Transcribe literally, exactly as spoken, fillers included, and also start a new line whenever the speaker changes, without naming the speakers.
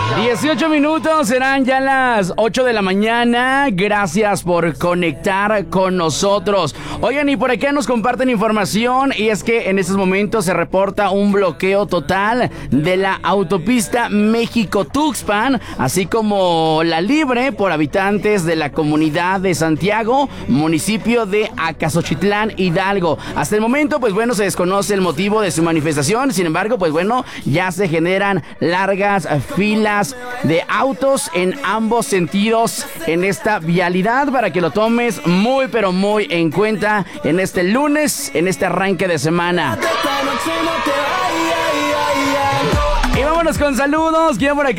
dieciocho minutos, serán ya las ocho de la mañana. Gracias por conectar con nosotros. Oigan, y por acá nos comparten información, y es que en estos momentos se reporta un bloqueo total de la autopista México-Tuxpan, así como la libre, por habitantes de la comunidad de Santiago, municipio de Acasochitlán, Hidalgo. Hasta el momento, pues bueno, se desconoce el motivo de su manifestación. Sin embargo, pues bueno, ya se generan largas filas de autos en ambos sentidos en esta vialidad, para que lo tomes muy pero muy en cuenta en este lunes, en este arranque de semana. Y vámonos con saludos. ¿Quién por acá?